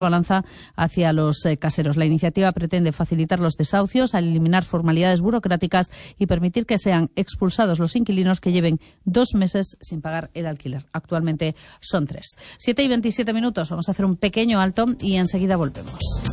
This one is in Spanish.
balanza hacia los caseros. La iniciativa pretende facilitar los desahucios, al eliminar formalidades burocráticas y permitir que sean expulsados los inquilinos que lleven 2 meses sin pagar el alquiler. Actualmente son 3. 7:27. Vamos a hacer un pequeño alto y enseguida volvemos.